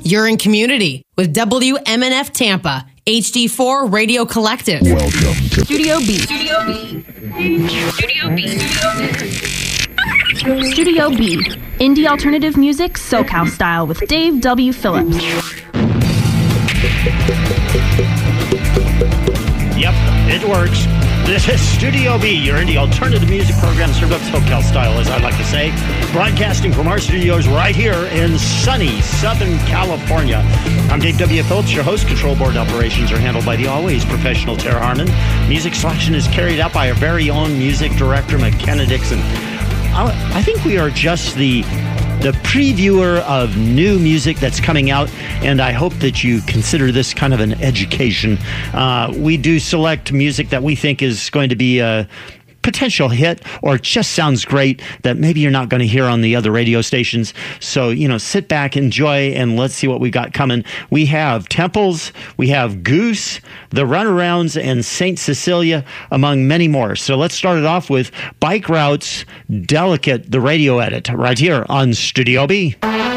You're in community with WMNF Tampa, HD4 Radio Collective. Welcome to Studio B. Studio B. Studio B. Studio B. Indie alternative music, SoCal style with Dave W. Phillips. Yep, it works. This is Studio B, your indie alternative music program served up SoCal style, as I like to say. Broadcasting from our studios right here in sunny Southern California. I'm Dave W. Phillips, your host. Control board operations are handled by the always professional Tara Harmon. Music selection is carried out by our very own music director, McKenna Dixon. I think we are just the previewer of new music that's coming out, and I hope that you consider this kind of an education. We do select music that we think is going to be a potential hit or just sounds great that maybe you're not going to hear on the other radio stations. So, sit back, enjoy, and let's see what we got coming. We have Temples, we have Goose, The Runarounds, and St. Cecilia, among many more. So let's start it off with Bike Routes, Delicate, the radio edit, right here on Studio B.